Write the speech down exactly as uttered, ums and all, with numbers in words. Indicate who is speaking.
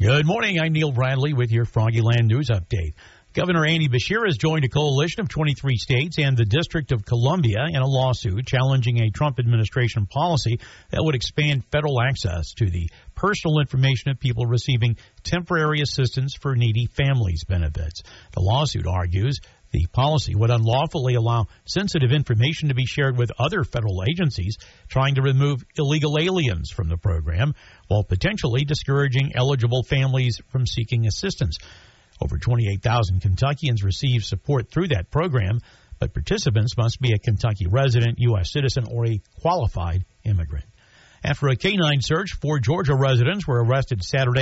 Speaker 1: Good morning. I'm Neil Bradley with your Froggy Land News Update. Governor Andy Beshear has joined a coalition of twenty-three states and the District of Columbia in a lawsuit challenging a Trump administration policy that would expand federal access to the personal information of people receiving temporary assistance for needy families benefits. The lawsuit argues the policy would unlawfully allow sensitive information to be shared with other federal agencies trying to remove illegal aliens from the program, while potentially discouraging eligible families from seeking assistance. Over twenty-eight thousand Kentuckians receive support through that program, but participants must be a Kentucky resident, U S citizen, or a qualified immigrant. After a canine search, four Georgia residents were arrested Saturday